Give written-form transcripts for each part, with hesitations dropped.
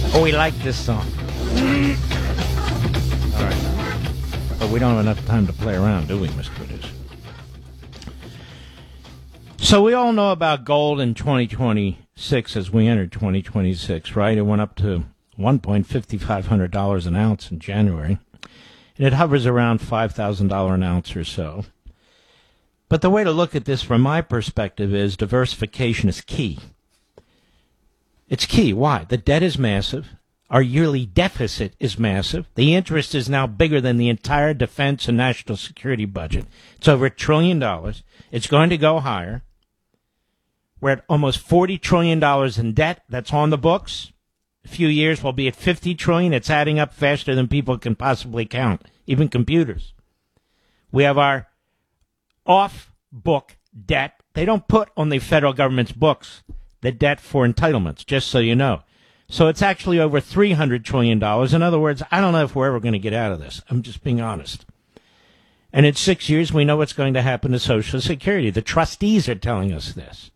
Oh, we like this song. All right. But we don't have enough time to play around, do we, Mr. Producer? So we all know about gold in 2026 as we entered 2026, right? It went up to $1,500 an ounce in January. And it hovers around $5,000 an ounce or so. But the way to look at this from my perspective is diversification is key. It's key. Why? The debt is massive. Our yearly deficit is massive. The interest is now bigger than the entire defense and national security budget. It's over $1 trillion. It's going to go higher. We're at almost $40 trillion in debt. That's on the books. A few years we'll be at $50 trillion. It's adding up faster than people can possibly count, even computers. We have our off-book debt. They don't put on the federal government's books the debt for entitlements, just so you know. So it's actually over $300 trillion. In other words, I don't know if we're ever going to get out of this. I'm just being honest. And in 6 years, we know what's going to happen to Social Security. The trustees are telling us this.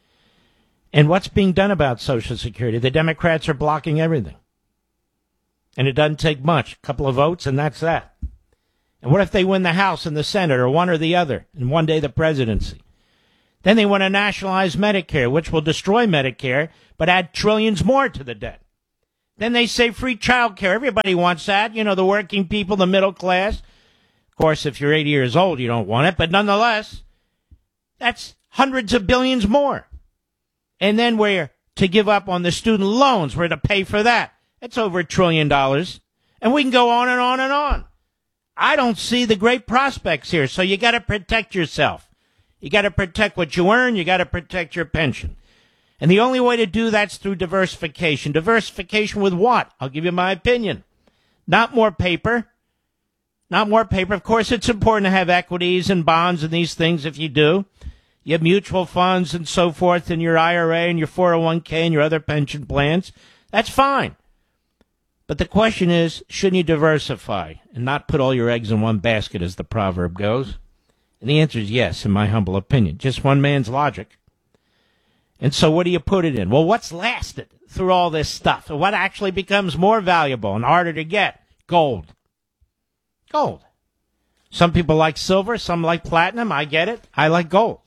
And what's being done about Social Security? The Democrats are blocking everything. And it doesn't take much. A couple of votes, and that's that. And what if they win the House and the Senate, or one or the other, and one day the presidency? Then they want to nationalize Medicare, which will destroy Medicare, but add trillions more to the debt. Then they say free child care. Everybody wants that. You know, the working people, the middle class. Of course, if you're 80 years old, you don't want it. But nonetheless, that's hundreds of billions more. And then we're to give up on the student loans. We're to pay for that. It's over $1 trillion. And we can go on and on and on. I don't see the great prospects here. So you got to protect yourself. You got to protect what you earn. You got to protect your pension. And the only way to do that's through diversification. Diversification with what? I'll give you my opinion. Not more paper. Not more paper. Of course, it's important to have equities and bonds and these things if you do. You have mutual funds and so forth in your IRA and your 401k and your other pension plans. That's fine. But the question is, shouldn't you diversify and not put all your eggs in one basket, as the proverb goes? And the answer is yes, in my humble opinion. Just one man's logic. And so what do you put it in? Well, what's lasted through all this stuff? And what actually becomes more valuable and harder to get? Gold. Gold. Some people like silver, some like platinum. I get it. I like gold.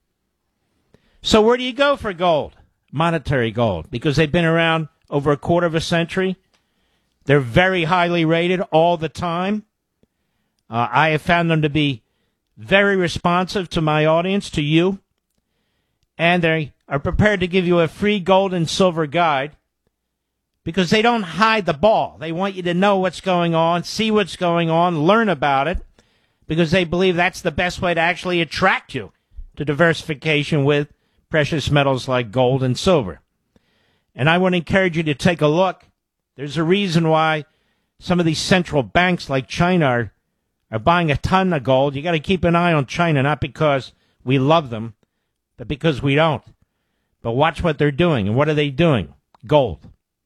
So where do you go for gold? Monetary gold. Because they've been around over a quarter of a century. They're very highly rated all the time. I have found them to be very responsive to my audience, to you. And they are prepared to give you a free gold and silver guide because they don't hide the ball. They want you to know what's going on, see what's going on, learn about it, because they believe that's the best way to actually attract you to diversification with precious metals like gold and silver. And I want to encourage you to take a look. There's a reason why some of these central banks like China are buying a ton of gold. You got to keep an eye on China, not because we love them, but because we don't. But watch what they're doing. And what are they doing? Gold.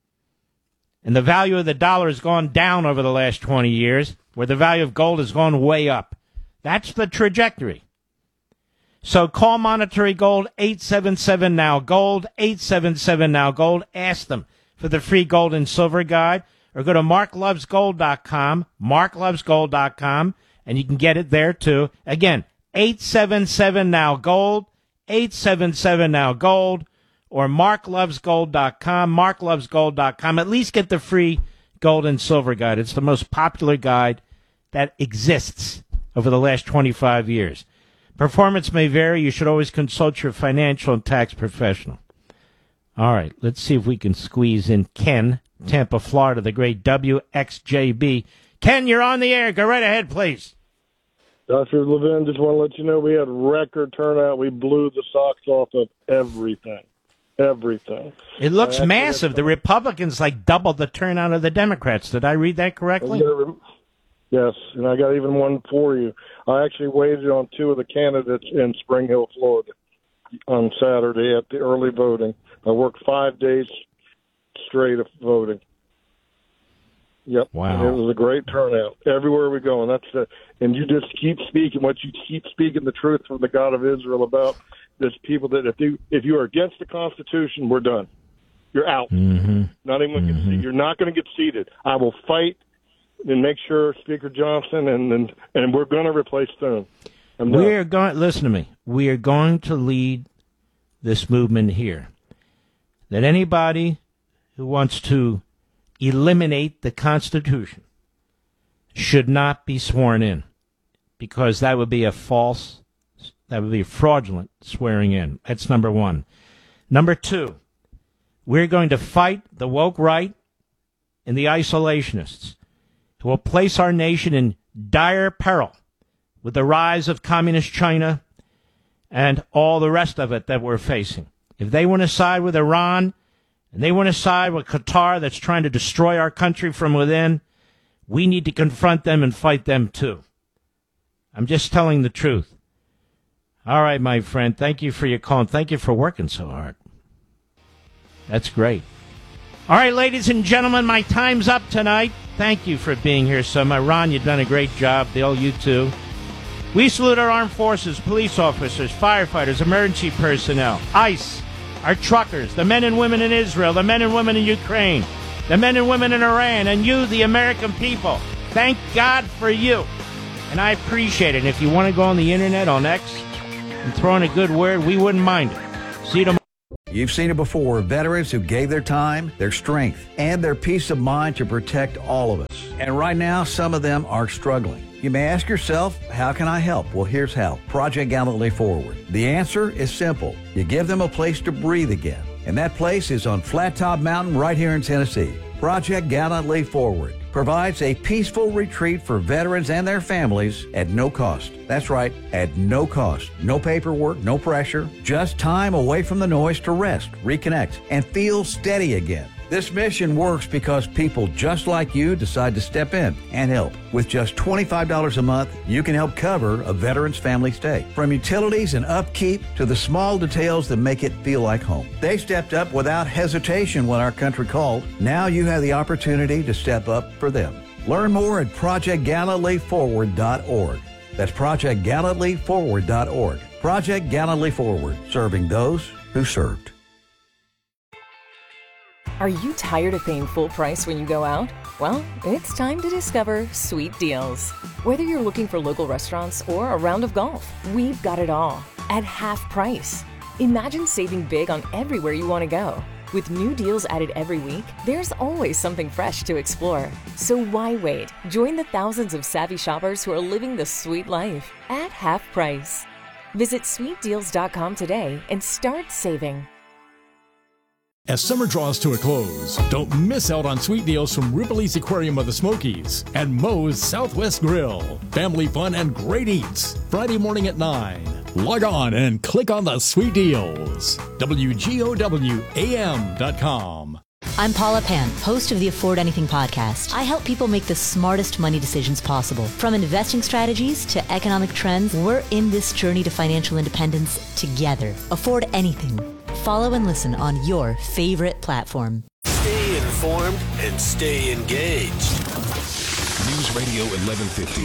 And the value of the dollar has gone down over the last 20 years, where the value of gold has gone way up. That's the trajectory. So call Monetary Gold, 877-NOW-GOLD, 877-NOW-GOLD. Ask them for the free gold and silver guide, or go to marklovesgold.com, marklovesgold.com, and you can get it there too. Again, 877-NOW-GOLD, 877-NOW-GOLD, or marklovesgold.com, marklovesgold.com. At least get the free gold and silver guide. It's the most popular guide that exists over the last 25 years. Performance may vary. You should always consult your financial and tax professional. All right, let's see if we can squeeze in Ken, Tampa, Florida, the great WXJB. Ken, you're on the air. Go right ahead, please. Dr. Levin, just want to let you know we had record turnout. We blew the socks off of everything. Everything. It looks massive. The Republicans like doubled the turnout of the Democrats. Did I read that correctly? Yes, and I got even one for you. I actually waited on two of the candidates in Spring Hill, Florida on Saturday at the early voting. I worked 5 days straight of voting. Yep. Wow. And it was a great turnout everywhere we go, and you just keep speaking the truth from the God of Israel about this people that if you are against the Constitution, we're done. you're out. Mm-hmm. Not even mm-hmm. You're not going to get seated. I will fight and make sure Speaker Johnson and we're going to replace Thune. Listen to me. We are going to lead this movement here. That anybody who wants to eliminate the Constitution should not be sworn in, because that would be fraudulent swearing in. That's number one. Number two, we're going to fight the woke right and the isolationists who will place our nation in dire peril with the rise of communist China and all the rest of it that we're facing. If they want to side with Iran and they want to side with Qatar that's trying to destroy our country from within, we need to confront them and fight them too. I'm just telling the truth. All right, my friend, thank you for your call and thank you for working so hard. That's great. All right, ladies and gentlemen, my time's up tonight. Thank you for being here so much. Ron, you've done a great job. Bill, you too. We salute our armed forces, police officers, firefighters, emergency personnel, ICE, our truckers, the men and women in Israel, the men and women in Ukraine, the men and women in Iran, and you, the American people. Thank God for you. And I appreciate it. And if you want to go on the internet, on X, and throw in a good word, we wouldn't mind it. See you tomorrow. You've seen it before, veterans who gave their time, their strength, and their peace of mind to protect all of us. And right now, some of them are struggling. You may ask yourself, how can I help? Well, here's how. Project Gallantly Forward. The answer is simple. You give them a place to breathe again. And that place is on Flat Top Mountain right here in Tennessee. Project Gallantly Forward provides a peaceful retreat for veterans and their families at no cost. That's right, at no cost. No paperwork, no pressure, just time away from the noise to rest, reconnect, and feel steady again. This mission works because people just like you decide to step in and help. With just $25 a month, you can help cover a veteran's family stay. From utilities and upkeep to the small details that make it feel like home. They stepped up without hesitation when our country called. Now you have the opportunity to step up for them. Learn more at ProjectGallantlyForward.org. That's ProjectGallantlyForward.org. Project Gallantly Forward, serving those who served. Are you tired of paying full price when you go out? Well, it's time to discover Sweet Deals. Whether you're looking for local restaurants or a round of golf, we've got it all at half price. Imagine saving big on everywhere you want to go. With new deals added every week, there's always something fresh to explore. So why wait? Join the thousands of savvy shoppers who are living the sweet life at half price. Visit sweetdeals.com today and start saving. As summer draws to a close, don't miss out on sweet deals from Ripley's Aquarium of the Smokies and Moe's Southwest Grill. Family fun and great eats. Friday morning at 9. Log on and click on the sweet deals. WGOWAM.com. I'm Paula Pan, host of the Afford Anything podcast. I help people make the smartest money decisions possible. From investing strategies to economic trends, we're in this journey to financial independence together. Afford Anything. Follow and listen on your favorite platform. Stay informed and stay engaged. News Radio 1150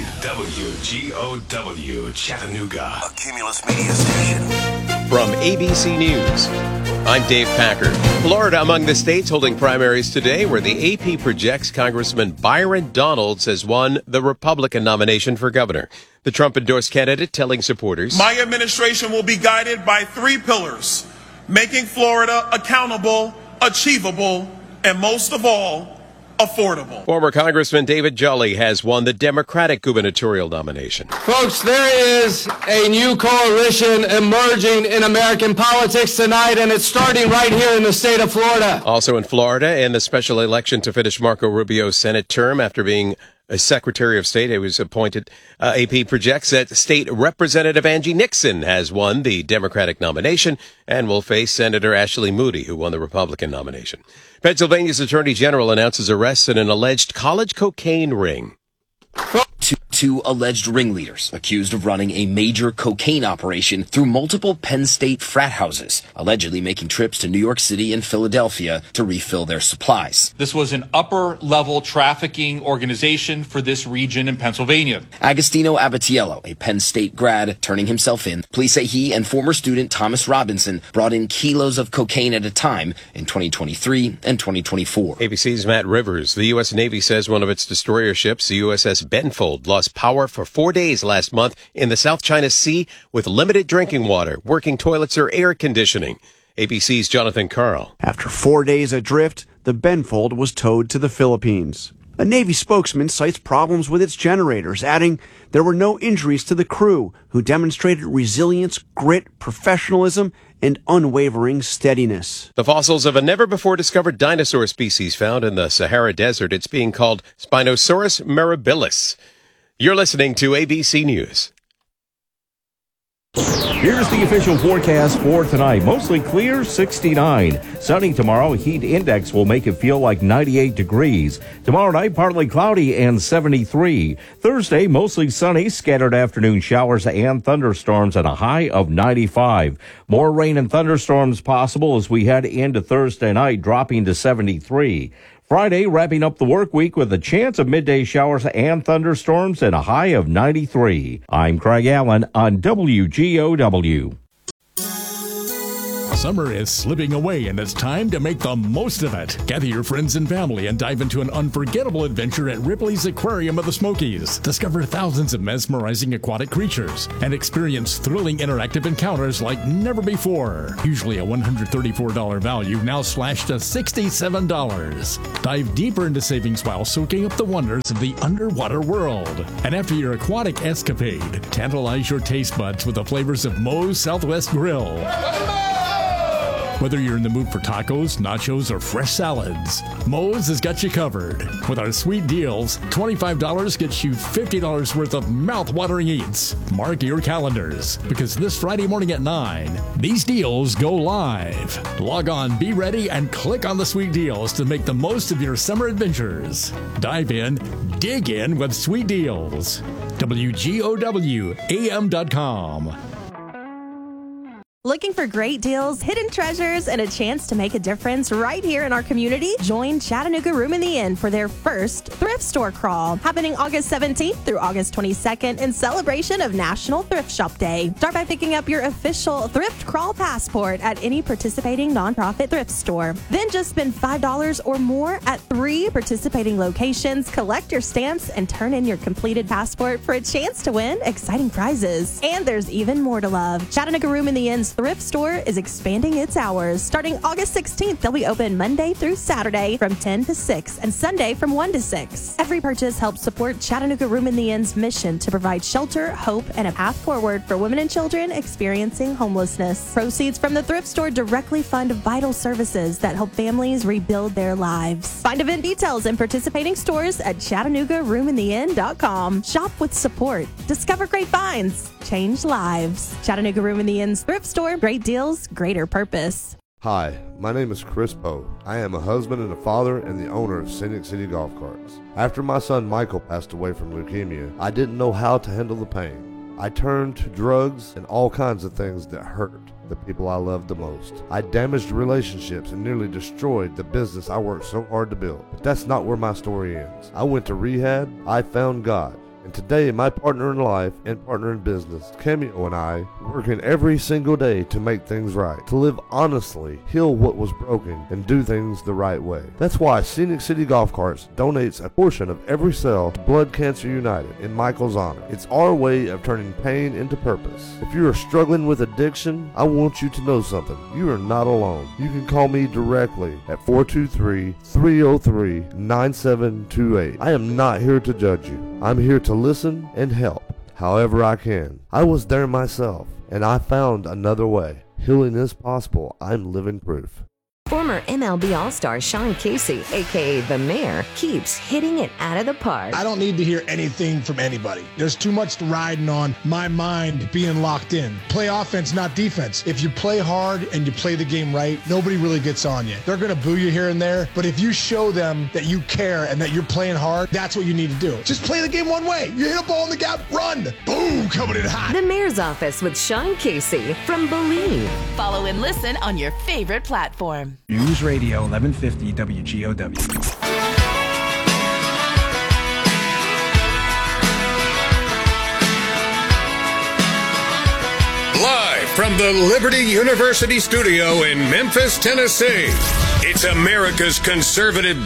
WGOW Chattanooga, a Cumulus Media station. From ABC News, I'm Dave Packard. Florida among the states holding primaries today, where the AP projects Congressman Byron Donalds has won the Republican nomination for governor. The Trump-endorsed candidate telling supporters, "My administration will be guided by three pillars: making Florida accountable, achievable, and most of all, affordable." Former Congressman David Jolly has won the Democratic gubernatorial nomination. Folks, there is a new coalition emerging in American politics tonight, and it's starting right here in the state of Florida. Also in Florida, in the special election to finish Marco Rubio's Senate term after being a Secretary of State, he was appointed. AP projects that State Representative Angie Nixon has won the Democratic nomination and will face Senator Ashley Moody, who won the Republican nomination. Pennsylvania's Attorney General announces arrests in an alleged college cocaine ring. two alleged ringleaders accused of running a major cocaine operation through multiple Penn State frat houses, allegedly making trips to New York City and Philadelphia to refill their supplies. This was an upper-level trafficking organization for this region in Pennsylvania. Agostino Abatiello, a Penn State grad, turning himself in. Police say he and former student Thomas Robinson brought in kilos of cocaine at a time in 2023 and 2024. ABC's Matt Rivers. The U.S. Navy says one of its destroyer ships, the USS Benfold, lost power for 4 days last month in the South China Sea with limited drinking water, working toilets, or air conditioning. ABC's Jonathan Carl. After 4 days adrift, the Benfold was towed to the Philippines. A Navy spokesman cites problems with its generators, adding there were no injuries to the crew, who demonstrated resilience, grit, professionalism, and unwavering steadiness. The fossils of a never-before-discovered dinosaur species found in the Sahara Desert. It's being called Spinosaurus mirabilis. You're listening to ABC News. Here's the official forecast for tonight. Mostly clear, 69. Sunny tomorrow. Heat index will make it feel like 98 degrees. Tomorrow night, partly cloudy and 73. Thursday, mostly sunny, scattered afternoon showers and thunderstorms and a high of 95. More rain and thunderstorms possible as we head into Thursday night, dropping to 73. Friday, wrapping up the work week with a chance of midday showers and thunderstorms and a high of 93. I'm Craig Allen on WGOW. Summer is slipping away, and it's time to make the most of it. Gather your friends and family and dive into an unforgettable adventure at Ripley's Aquarium of the Smokies. Discover thousands of mesmerizing aquatic creatures and experience thrilling interactive encounters like never before. Usually a $134 value, now slashed to $67. Dive deeper into savings while soaking up the wonders of the underwater world. And after your aquatic escapade, tantalize your taste buds with the flavors of Moe's Southwest Grill. Whether you're in the mood for tacos, nachos, or fresh salads, Moe's has got you covered. With our sweet deals, $25 gets you $50 worth of mouth-watering eats. Mark your calendars, because this Friday morning at 9, these deals go live. Log on, be ready, and click on the sweet deals to make the most of your summer adventures. Dive in, dig in with sweet deals. WGOWAM.com. Looking for great deals, hidden treasures, and a chance to make a difference right here in our community? Join Chattanooga Room in the Inn for their first thrift store crawl, happening August 17th through August 22nd in celebration of National Thrift Shop Day. Start by picking up your official thrift crawl passport at any participating nonprofit thrift store. Then just spend $5 or more at 3 participating locations, collect your stamps, and turn in your completed passport for a chance to win exciting prizes. And there's even more to love. Chattanooga Room in the Inn's thrift store is expanding its hours. Starting August 16th, they'll be open Monday through Saturday from 10 to 6 and Sunday from 1 to 6. Every purchase helps support Chattanooga Room in the Inn's mission to provide shelter, hope, and a path forward for women and children experiencing homelessness. Proceeds from the thrift store directly fund vital services that help families rebuild their lives. Find event details and participating stores at ChattanoogaRoomInTheInn.com. Shop with support. Discover great finds. Change lives. Chattanooga Room in the Inn's thrift store. Great deals, greater purpose. Hi, my name is Chris Poe. I am a husband and a father and the owner of Scenic City Golf Carts. After my son Michael passed away from leukemia, I didn't know how to handle the pain. I turned to drugs and all kinds of things that hurt the people I loved the most. I damaged relationships and nearly destroyed the business I worked so hard to build. But that's not where my story ends. I went to rehab, I found God. And today, my partner in life and partner in business, Cameo, and I, working every single day to make things right, to live honestly, heal what was broken, and do things the right way. That's why Scenic City Golf Carts donates a portion of every sale to Blood Cancer United in Michael's honor. It's our way of turning pain into purpose. If you are struggling with addiction, I want you to know something. You are not alone. You can call me directly at 423-303-9728. I am not here to judge you. I'm here to listen and help however I can. I was there myself, and I found another way. Healing is possible. I'm living proof. Former MLB All-Star Sean Casey, a.k.a. The Mayor, keeps hitting it out of the park. I don't need to hear anything from anybody. There's too much riding on my mind being locked in. Play offense, not defense. If you play hard and you play the game right, nobody really gets on you. They're going to boo you here and there, but if you show them that you care and that you're playing hard, that's what you need to do. Just play the game one way. You hit a ball in the gap, run. Boom, coming in hot. The Mayor's Office with Sean Casey from Believe. Follow and listen on your favorite platform. News Radio 1150 WGOW. Live from the Liberty University studio in Memphis, Tennessee, it's America's conservative